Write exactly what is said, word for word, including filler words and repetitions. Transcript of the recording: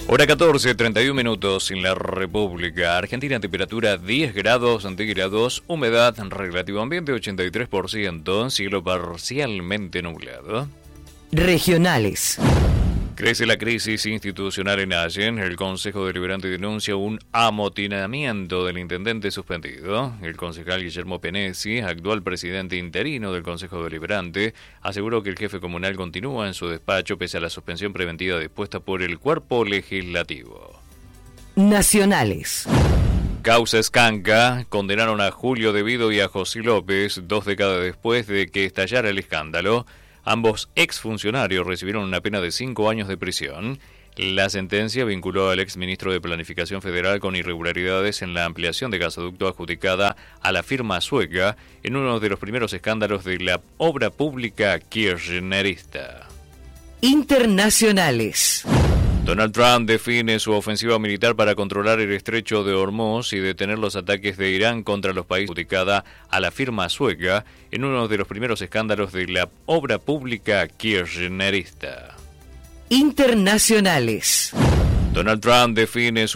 Hora catorce, treinta y un minutos en la República Argentina, temperatura diez grados centígrados, humedad relativo ambiente ochenta y tres por ciento, cielo parcialmente nublado. Regionales. Crece la crisis institucional en Allen. El Consejo Deliberante denuncia un amotinamiento del intendente suspendido. El concejal Guillermo Penesi, actual presidente interino del Consejo Deliberante, aseguró que el jefe comunal continúa en su despacho pese a la suspensión preventiva dispuesta por el cuerpo legislativo. Nacionales. Causa Escanca. Condenaron a Julio De Vido y a José López dos décadas después de que estallara el escándalo. Ambos exfuncionarios recibieron una pena de cinco años de prisión. La sentencia vinculó al exministro de Planificación Federal con irregularidades en la ampliación de gasoducto adjudicada a la firma sueca en uno de los primeros escándalos de la obra pública kirchnerista. Internacionales. Donald Trump define su ofensiva militar para controlar el estrecho de Hormuz y detener los ataques de Irán contra los países adjudicada a la firma sueca en uno de los primeros escándalos de la obra pública kirchnerista. Internacionales. Donald Trump define su